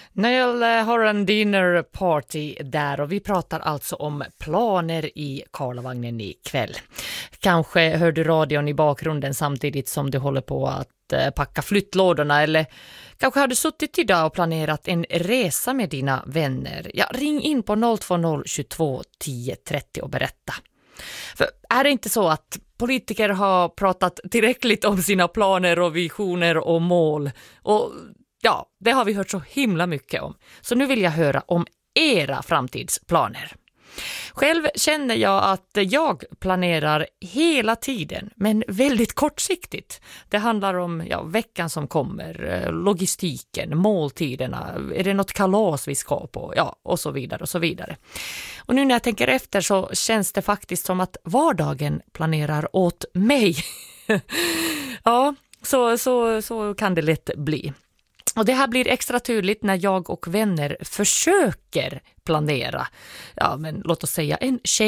Niall har en dinner party där och vi pratar alltså om planer i Karlavagnen ikväll. Kanske hör du radion i bakgrunden samtidigt som du håller på att packa flyttlådorna, eller kanske har du suttit idag och planerat en resa med dina vänner. Ja, ring in på 020 22 10 30 och berätta. För är det inte så att politiker har pratat tillräckligt om sina planer och visioner och mål? Och ja, det har vi hört så himla mycket om. Så nu vill jag höra om era framtidsplaner. Själv känner jag att jag planerar hela tiden, men väldigt kortsiktigt. Det handlar om veckan som kommer, logistiken, måltiderna, är det något kalas vi ska på, och så vidare och så vidare. Och nu när jag tänker efter så känns det faktiskt som att vardagen planerar åt mig. Ja, så kan det lätt bli. Och det här blir extra tydligt när jag och vänner försöker planera, men låt oss säga en